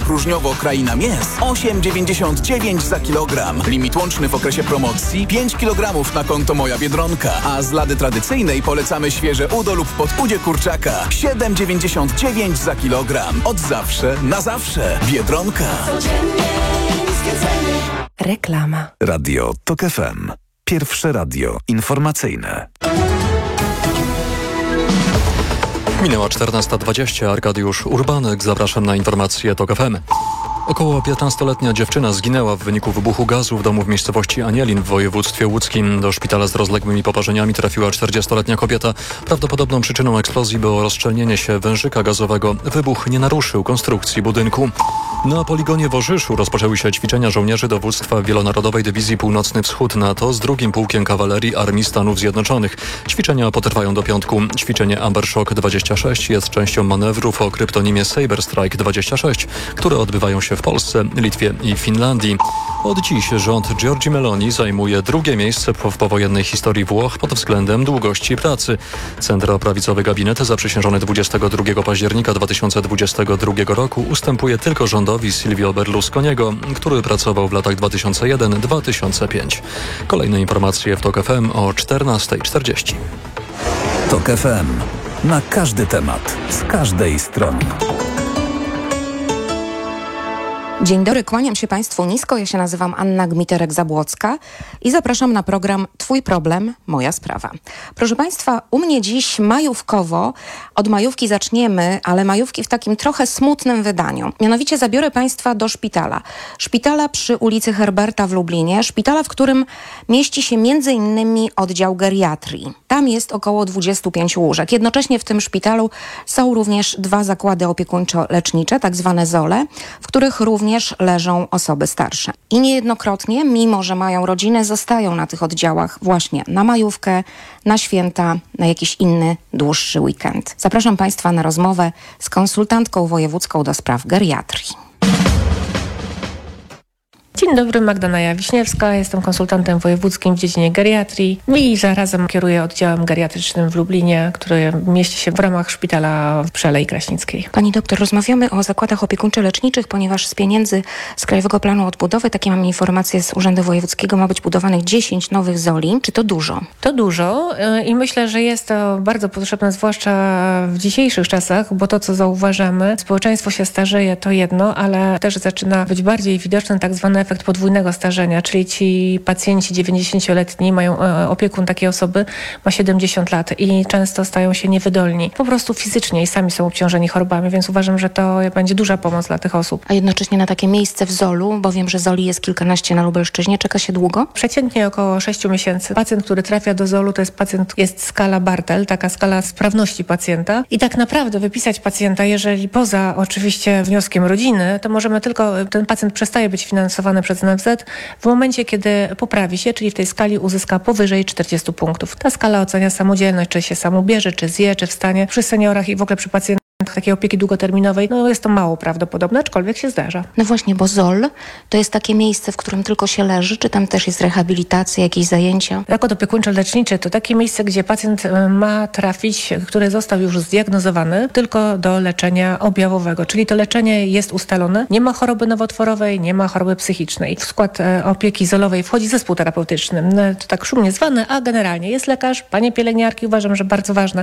próżniowo kraina mięs 8,99 za kilogram. Limit łączny w okresie promocji 5 kg na konto Moja Biedronka. A z lady tradycyjnej polecamy świeże udo lub podudzie kurczaka 7,99 za kilogram. Od zawsze na zawsze. Biedronka. Reklama. Radio TOK FM. Pierwsze radio informacyjne. Minęła 14:20. Arkadiusz Urbanek. Zapraszam na informacje TOK FM. Około 15-letnia dziewczyna zginęła w wyniku wybuchu gazu w domu w miejscowości Anielin w województwie łódzkim. Do szpitala z rozległymi poparzeniami trafiła 40-letnia kobieta. Prawdopodobną przyczyną eksplozji było rozszczelnienie się wężyka gazowego. Wybuch nie naruszył konstrukcji budynku. Na poligonie w Orzyszu rozpoczęły się ćwiczenia żołnierzy dowództwa Wielonarodowej Dywizji Północny Wschód NATO z 2. Pułkiem Kawalerii Armii Stanów Zjednoczonych. Ćwiczenia potrwają do piątku. Ćwiczenie Amber Shock 26 jest częścią manewrów o kryptonimie Saber Strike 26, które odbywają się w Polsce, Litwie i Finlandii. Od dziś rząd Giorgi Meloni zajmuje 2. miejsce w powojennej historii Włoch pod względem długości pracy. Centroprawicowy gabinet zaprzysiężony 22 października 2022 roku ustępuje tylko rządowi Silvio Berlusconiego, który pracował w latach 2001-2005. Kolejne informacje w TOK FM o 14:40. TOK FM. Na każdy temat, z każdej strony. Dzień dobry, kłaniam się Państwu nisko. Ja się nazywam Anna Gmiterek-Zabłocka i zapraszam na program Twój problem, moja sprawa. Proszę Państwa, u mnie dziś majówkowo. Od majówki zaczniemy, ale majówki w takim trochę smutnym wydaniu. Mianowicie zabiorę Państwa do szpitala. Szpitala przy ulicy Herberta w Lublinie. Szpitala, w którym mieści się m.in. oddział geriatrii. Tam jest około 25 łóżek. Jednocześnie w tym szpitalu są również 2 zakłady opiekuńczo-lecznicze, tak zwane ZOL-e, w których również leżą osoby starsze. I niejednokrotnie, mimo że mają rodzinę, zostają na tych oddziałach właśnie na majówkę, na święta, na jakiś inny, dłuższy weekend. Zapraszam Państwa na rozmowę z konsultantką wojewódzką do spraw geriatrii. Dzień dobry, Magdalena Wiśniewska, jestem konsultantem wojewódzkim w dziedzinie geriatrii i zarazem kieruję oddziałem geriatrycznym w Lublinie, który mieści się w ramach szpitala przy Alei Kraśnickiej. Pani doktor, rozmawiamy o zakładach opiekuńczo-leczniczych, ponieważ z pieniędzy z Krajowego Planu Odbudowy, takie mam informacje z Urzędu Wojewódzkiego, ma być budowanych 10 nowych ZOL-i. Czy to dużo? To dużo i myślę, że jest to bardzo potrzebne, zwłaszcza w dzisiejszych czasach, bo to, co zauważamy, społeczeństwo się starzeje, to jedno, ale też zaczyna być bardziej widoczny tak zwany efekt podwójnego starzenia, czyli ci pacjenci 90-letni mają, opiekun takiej osoby ma 70 lat i często stają się niewydolni. Po prostu fizycznie i sami są obciążeni chorobami, więc uważam, że to będzie duża pomoc dla tych osób. A jednocześnie na takie miejsce w ZOL-u, bo wiem, że ZOL-i jest kilkanaście na Lubelszczyźnie, czeka się długo? Przeciętnie około 6 miesięcy. Pacjent, który trafia do ZOL-u, to jest skala Bartel, taka skala sprawności pacjenta i tak naprawdę wypisać pacjenta, jeżeli poza oczywiście wnioskiem rodziny, to możemy tylko, ten pacjent przestaje być finansowany przez NFZ w momencie, kiedy poprawi się, czyli w tej skali uzyska powyżej 40 punktów. Ta skala ocenia samodzielność, czy się sam ubierze, czy zje, czy wstanie. Przy seniorach i w ogóle przy pacjentach takiej opieki długoterminowej, jest to mało prawdopodobne, aczkolwiek się zdarza. No właśnie, bo ZOL to jest takie miejsce, w którym tylko się leży, czy tam też jest rehabilitacja, jakieś zajęcia? Zakład opiekuńczo-leczniczy to takie miejsce, gdzie pacjent ma trafić, który został już zdiagnozowany, tylko do leczenia objawowego, czyli to leczenie jest ustalone. Nie ma choroby nowotworowej, nie ma choroby psychicznej. W skład opieki ZOL-owej wchodzi zespół terapeutyczny. To tak szumnie zwane, a generalnie jest lekarz, panie pielęgniarki, uważam, że bardzo ważne.